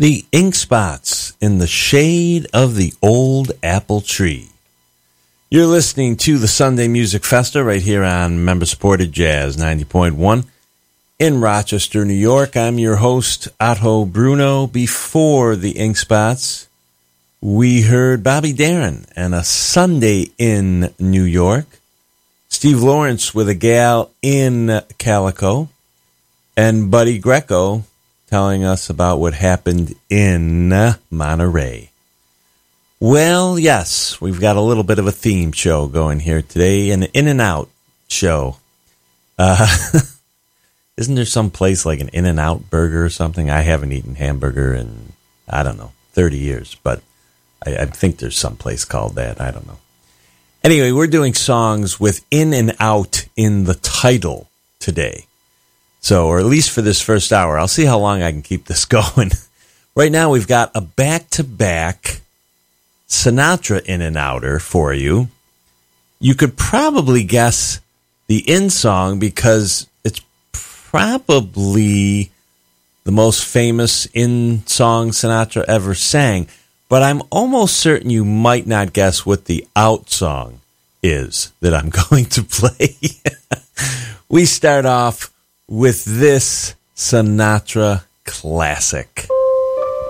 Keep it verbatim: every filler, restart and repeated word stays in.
The Ink Spots in the Shade of the Old Apple Tree. You're listening to the Sunday Music Festa right here on member-supported Jazz ninety point one in Rochester, New York. I'm your host, Otto Bruno. Before the Ink Spots, we heard Bobby Darin and A Sunday in New York, Steve Lawrence with A Gal in Calico, and Buddy Greco telling us about what happened in Monterey. Well, yes, we've got a little bit of a theme show going here today, an In-N-Out show. Uh, isn't there some place like an In-N-Out burger or something? I haven't eaten hamburger in, I don't know, thirty years, but I, I think there's some place called that. I don't know. Anyway, we're doing songs with in and out in the title today. So, or at least for this first hour. I'll see how long I can keep this going. Right now, we've got a back-to-back Sinatra in-and-outer for you. You could probably guess the in song because it's probably the most famous in song Sinatra ever sang. But I'm almost certain you might not guess what the out song is that I'm going to play. We start off with this Sinatra classic.